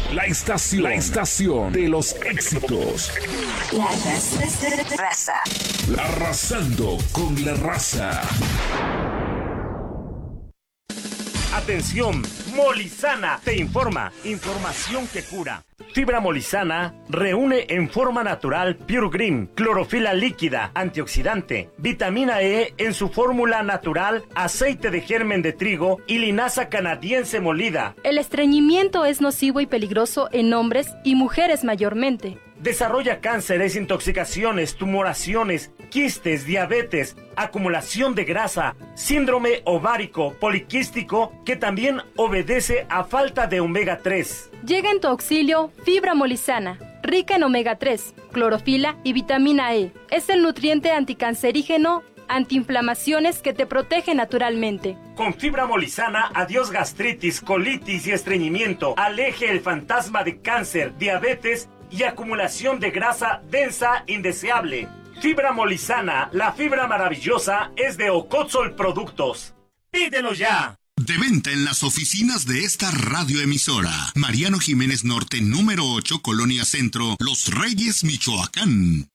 La estación de los éxitos. La raza. Arrasando con la raza. Atención, Molizana te informa. Información que cura. Fibra Molizana reúne en forma natural Pure Green, clorofila líquida, antioxidante, vitamina E en su fórmula natural, aceite de germen de trigo y linaza canadiense molida. El estreñimiento es nocivo y peligroso en hombres y mujeres mayormente. Desarrolla cánceres, intoxicaciones, tumoraciones, quistes, diabetes, acumulación de grasa, síndrome ovárico poliquístico que también obedece a falta de omega 3. Llega en tu auxilio Fibra Molizana, rica en omega 3, clorofila y vitamina E. Es el nutriente anticancerígeno, antiinflamaciones que te protege naturalmente. Con Fibra Molizana, adiós gastritis, colitis y estreñimiento. Aleje el fantasma de cáncer, diabetes y acumulación de grasa densa indeseable. Fibra Molizana, la fibra maravillosa, es de Ocotzol Productos. ¡Pídelo ya! De venta en las oficinas de esta radioemisora. Mariano Jiménez Norte, número 8, Colonia Centro, Los Reyes, Michoacán.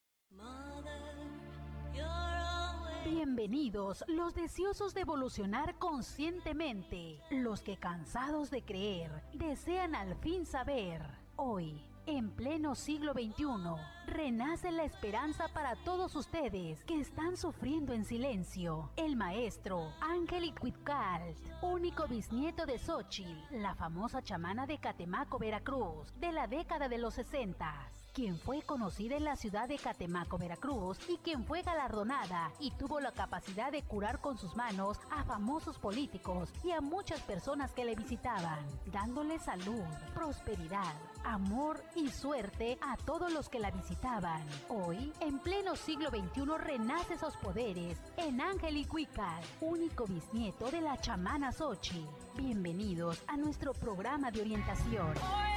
Bienvenidos los deseosos de evolucionar conscientemente, los que cansados de creer, desean al fin saber. Hoy, en pleno siglo XXI, renace la esperanza para todos ustedes que están sufriendo en silencio. El maestro Ángel Icuitcal, único bisnieto de Xochitl, la famosa chamana de Catemaco, Veracruz, de la década de los 60, quien fue conocida en la ciudad de Catemaco, Veracruz, y quien fue galardonada y tuvo la capacidad de curar con sus manos a famosos políticos y a muchas personas que le visitaban, dándole salud, prosperidad, amor y suerte a todos los que la visitaban. Hoy, en pleno siglo XXI, renace esos poderes en Ángel Icuitcal, único bisnieto de la chamana Xochitl. Bienvenidos a nuestro programa de orientación.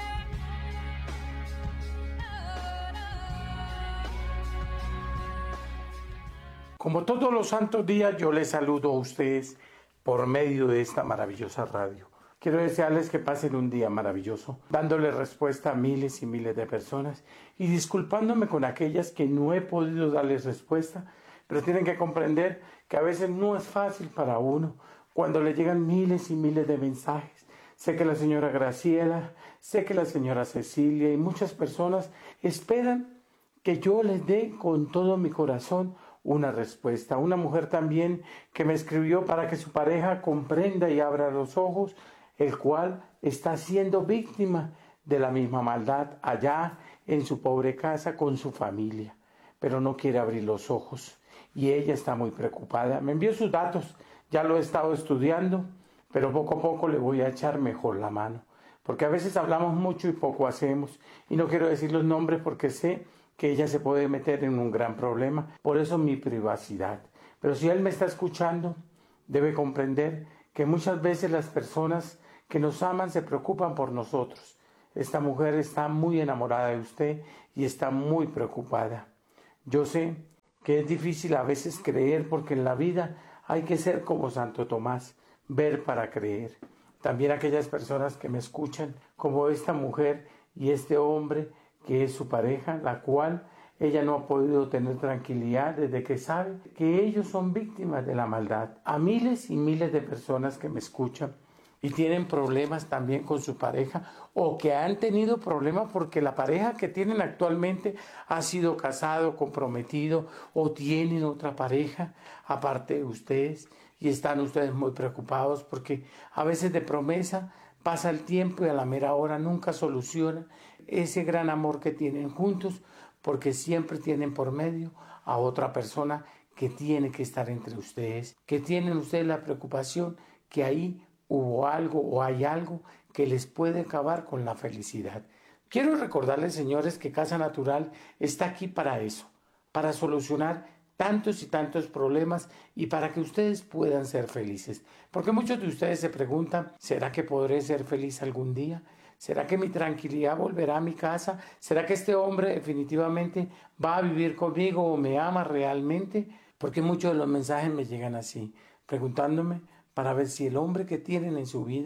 Como todos los santos días, yo les saludo a ustedes por medio de esta maravillosa radio. Quiero desearles que pasen un día maravilloso, dándole respuesta a miles y miles de personas y disculpándome con aquellas que no he podido darles respuesta, pero tienen que comprender que a veces no es fácil para uno cuando le llegan miles y miles de mensajes. Sé que la señora Graciela, sé que la señora Cecilia y muchas personas esperan que yo les dé con todo mi corazón una respuesta. Una mujer también que me escribió para que su pareja comprenda y abra los ojos, el cual está siendo víctima de la misma maldad allá en su pobre casa con su familia, pero no quiere abrir los ojos y ella está muy preocupada. Me envió sus datos, ya lo he estado estudiando, pero poco a poco le voy a echar mejor la mano, porque a veces hablamos mucho y poco hacemos, y no quiero decir los nombres porque sé que ella se puede meter en un gran problema, por eso mi privacidad. Pero si él me está escuchando, debe comprender que muchas veces las personas que nos aman se preocupan por nosotros. Esta mujer está muy enamorada de usted y está muy preocupada. Yo sé que es difícil a veces creer, porque en la vida hay que ser como Santo Tomás, ver para creer. También aquellas personas que me escuchan, como esta mujer y este hombre que es su pareja, la cual ella no ha podido tener tranquilidad desde que sabe que ellos son víctimas de la maldad. A miles y miles de personas que me escuchan y tienen problemas también con su pareja, o que han tenido problemas porque la pareja que tienen actualmente ha sido casado, comprometido, o tienen otra pareja aparte de ustedes, y están ustedes muy preocupados porque a veces de promesa pasa el tiempo y a la mera hora nunca soluciona ese gran amor que tienen juntos, porque siempre tienen por medio a otra persona que tiene que estar entre ustedes, que tienen ustedes la preocupación que ahí hubo algo o hay algo que les puede acabar con la felicidad. Quiero recordarles, señores, que Casa Natural está aquí para eso, para solucionar tantos y tantos problemas y para que ustedes puedan ser felices. Porque muchos de ustedes se preguntan, ¿será que podré ser feliz algún día? ¿Será que mi tranquilidad volverá a mi casa? ¿Será que este hombre definitivamente va a vivir conmigo o me ama realmente? Porque muchos de los mensajes me llegan así, preguntándome para ver si el hombre que tienen en su vida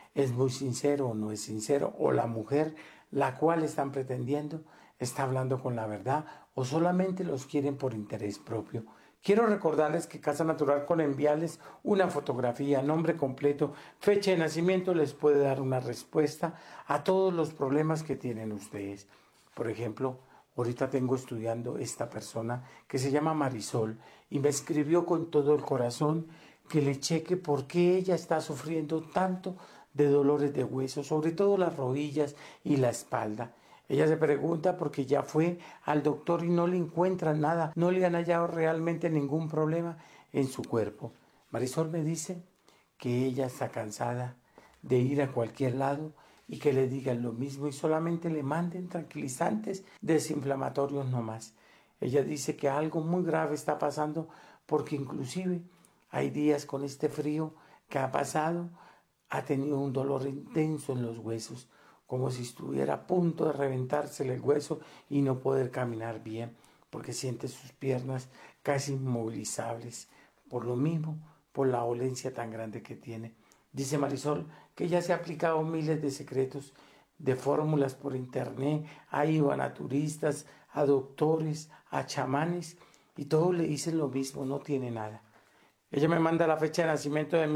es muy sincero o no es sincero, o la mujer la cual están pretendiendo está hablando con la verdad o solamente los quieren por interés propio. Quiero recordarles que Casa Natural, con enviarles una fotografía, nombre completo, fecha de nacimiento, les puede dar una respuesta a todos los problemas que tienen ustedes. Por ejemplo, ahorita tengo estudiando esta persona que se llama Marisol y me escribió con todo el corazón que le cheque por qué ella está sufriendo tanto de dolores de hueso, sobre todo las rodillas y la espalda. Ella se pregunta porque ya fue al doctor y no le encuentran nada, no le han hallado realmente ningún problema en su cuerpo. Marisol me dice que ella está cansada de ir a cualquier lado y que le digan lo mismo y solamente le manden tranquilizantes desinflamatorios no más. Ella dice que algo muy grave está pasando porque inclusive hay días con este frío que ha pasado, ha tenido un dolor intenso en los huesos, como si estuviera a punto de reventársele el hueso y no poder caminar bien, porque siente sus piernas casi inmovilizables, por lo mismo, por la dolencia tan grande que tiene. Dice Marisol que ya se ha aplicado miles de secretos, de fórmulas por internet, ha ido a naturistas, a doctores, a chamanes, y todos le dicen lo mismo, no tiene nada. Ella me manda la fecha de nacimiento de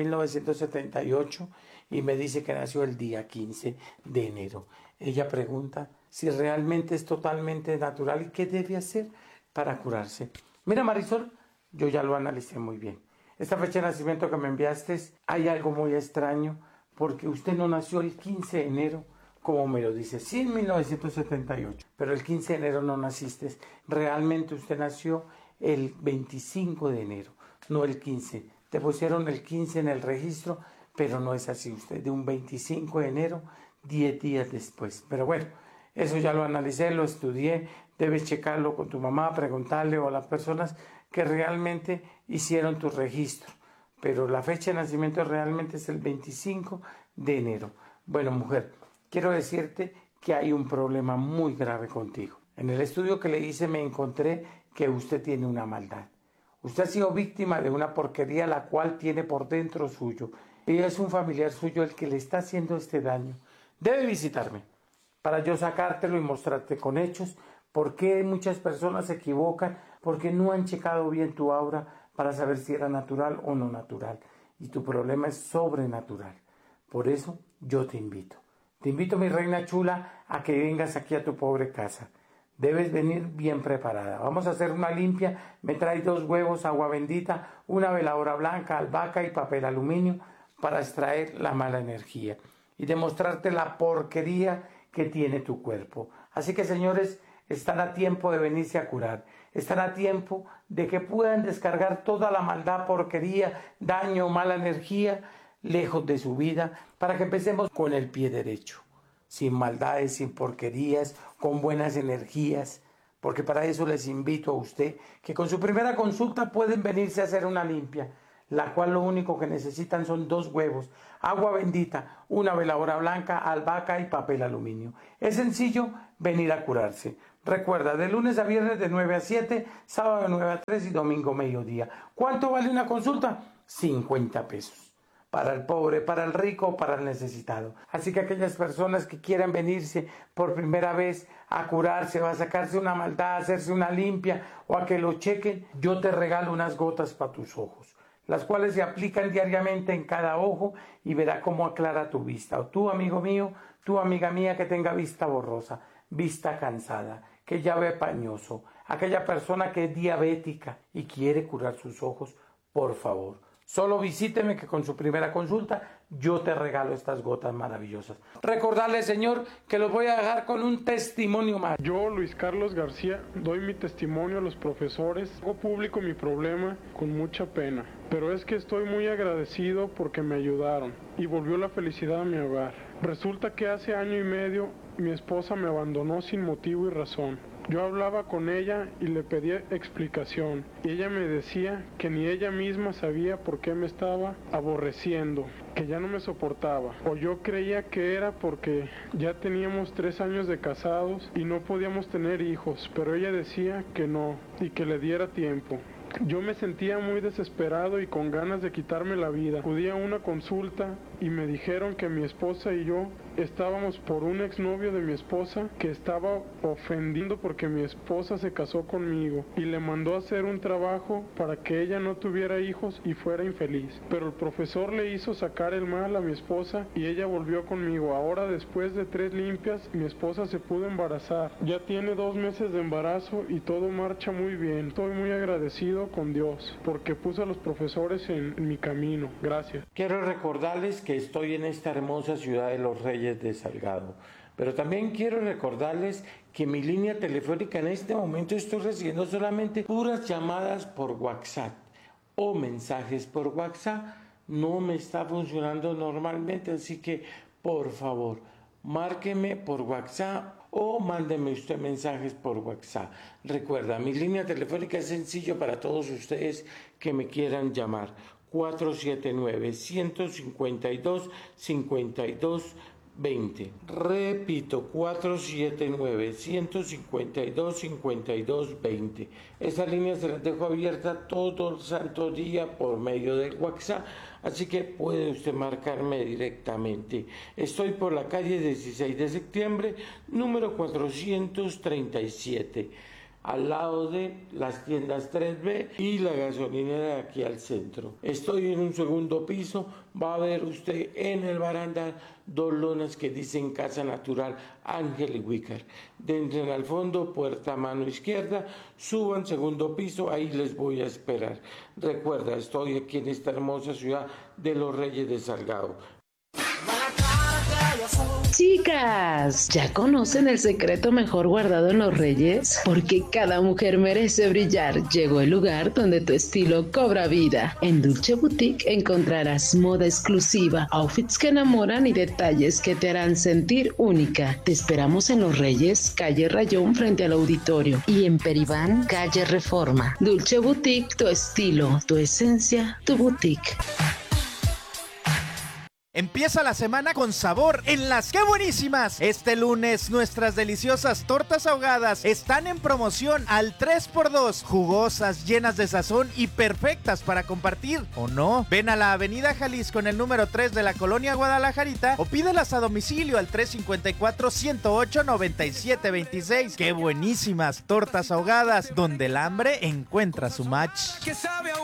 1978 y me dice que nació el día 15 de enero. Ella pregunta si realmente es totalmente natural y qué debe hacer para curarse. Mira, Marisol, yo ya lo analicé muy bien. Esta fecha de nacimiento que me enviaste, hay algo muy extraño porque usted no nació el 15 de enero como me lo dice. Sí, en 1978, pero el 15 de enero no naciste. Realmente usted nació el 25 de enero. No el 15, te pusieron el 15 en el registro, pero no es así, usted de un 25 de enero, 10 días después. Pero bueno, eso ya lo analicé, lo estudié, debes checarlo con tu mamá, preguntarle o a las personas que realmente hicieron tu registro. Pero la fecha de nacimiento realmente es el 25 de enero. Bueno, mujer, quiero decirte que hay un problema muy grave contigo. En el estudio que le hice me encontré que usted tiene una maldad. Usted ha sido víctima de una porquería la cual tiene por dentro suyo. Y es un familiar suyo el que le está haciendo este daño. Debe visitarme para yo sacártelo y mostrarte con hechos por qué muchas personas se equivocan, porque no han checado bien tu aura para saber si era natural o no natural. Y tu problema es sobrenatural. Por eso yo te invito. Te invito, mi reina chula, a que vengas aquí a tu pobre casa. Debes venir bien preparada. Vamos a hacer una limpia. Me trae 2 huevos, agua bendita, una veladora blanca, albahaca y papel aluminio para extraer la mala energía y demostrarte la porquería que tiene tu cuerpo. Así que, señores, están a tiempo de venirse a curar. Están a tiempo de que puedan descargar toda la maldad, porquería, daño, mala energía lejos de su vida para que empecemos con el pie derecho. Sin maldades, sin porquerías, con buenas energías, porque para eso les invito a usted que con su primera consulta pueden venirse a hacer una limpia, la cual lo único que necesitan son 2 huevos, agua bendita, una veladora blanca, albahaca y papel aluminio. Es sencillo venir a curarse. Recuerda, de lunes a viernes de 9 a 7, sábado de 9 a 3 y domingo mediodía. ¿Cuánto vale una consulta? 50 pesos. Para el pobre, para el rico, para el necesitado. Así que aquellas personas que quieran venirse por primera vez a curarse o a sacarse una maldad, a hacerse una limpia o a que lo chequen, yo te regalo unas gotas para tus ojos, las cuales se aplican diariamente en cada ojo y verá cómo aclara tu vista. O tú, amigo mío, tú, amiga mía, que tenga vista borrosa, vista cansada, que ya ve pañoso, aquella persona que es diabética y quiere curar sus ojos, por favor, solo visíteme que con su primera consulta yo te regalo estas gotas maravillosas. Recordarle, señor, que los voy a dejar con un testimonio más. Yo, Luis Carlos García, doy mi testimonio a los profesores. Hago público mi problema con mucha pena, pero es que estoy muy agradecido porque me ayudaron y volvió la felicidad a mi hogar. Resulta que hace 1 año y medio mi esposa me abandonó sin motivo y razón. Yo hablaba con ella y le pedía explicación y ella me decía que ni ella misma sabía por qué me estaba aborreciendo, que ya no me soportaba, o yo creía que era porque ya teníamos 3 años de casados y no podíamos tener hijos, pero ella decía que no y que le diera tiempo. Yo me sentía muy desesperado y con ganas de quitarme la vida. Acudí a una consulta y me dijeron que mi esposa y yo estábamos por un exnovio de mi esposa que estaba ofendiendo porque mi esposa se casó conmigo y le mandó a hacer un trabajo para que ella no tuviera hijos y fuera infeliz. Pero el profesor le hizo sacar el mal a mi esposa y ella volvió conmigo. Ahora, después de 3 limpias, mi esposa se pudo embarazar. Ya tiene 2 meses de embarazo y todo marcha muy bien. Estoy muy agradecido con Dios porque puso a los profesores en mi camino. Gracias. Quiero recordarles que estoy en esta hermosa ciudad de Los Reyes de Salgado, pero también quiero recordarles que mi línea telefónica en este momento estoy recibiendo solamente puras llamadas por WhatsApp o mensajes por WhatsApp. No me está funcionando normalmente, así que por favor márqueme por WhatsApp o mándeme usted mensajes por WhatsApp. Recuerda, mi línea telefónica es sencillo para todos ustedes que me quieran llamar: 479-152-5220. Repito, 479-152-5220. Esa línea se las dejo abierta todo el santo día por medio del WhatsApp, así que puede usted marcarme directamente. Estoy por la calle 16 de septiembre, número 437, al lado de las tiendas 3B y la gasolinera de aquí al centro. Estoy en un segundo piso. Va a ver usted en el barandal 2 lonas que dicen Casa Natural Ángel y Wicker. Entren al fondo, puerta a mano izquierda, suban segundo piso, ahí les voy a esperar. Recuerda, estoy aquí en esta hermosa ciudad de Los Reyes de Salgado. Chicas, ¿ya conocen el secreto mejor guardado en Los Reyes? Porque cada mujer merece brillar. Llegó el lugar donde tu estilo cobra vida. En Dulce Boutique encontrarás moda exclusiva, outfits que enamoran y detalles que te harán sentir única. Te esperamos en Los Reyes, calle Rayón frente al auditorio, y en Peribán, calle Reforma. Dulce Boutique, tu estilo, tu esencia, tu boutique. Empieza la semana con sabor en Las ¡Qué Buenísimas! Este lunes nuestras deliciosas tortas ahogadas están en promoción al 3x2, jugosas, llenas de sazón y perfectas para compartir, ¿o no? Ven a la avenida Jalisco en el número 3 de la colonia Guadalajarita o pídelas a domicilio al 354-108-9726. ¡Qué buenísimas tortas ahogadas! Donde el hambre encuentra su match.